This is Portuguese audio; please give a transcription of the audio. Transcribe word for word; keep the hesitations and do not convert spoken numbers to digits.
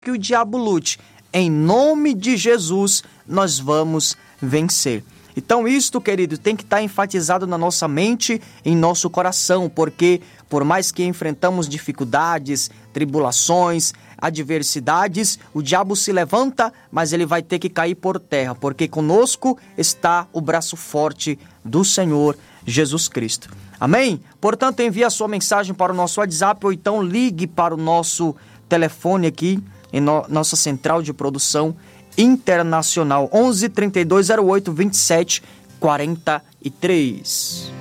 que o diabo lute, em nome de Jesus, nós vamos vencer. Então isto, querido, tem que estar enfatizado na nossa mente, em nosso coração, porque por mais que enfrentamos dificuldades, tribulações, adversidades, o diabo se levanta, mas ele vai ter que cair por terra, porque conosco está o braço forte do Senhor Jesus Cristo. Amém? Portanto, envie a sua mensagem para o nosso WhatsApp ou então ligue para o nosso telefone aqui, em no, nossa central de produção internacional, onze, trinta e dois, zero oito, vinte e sete, quarenta e três.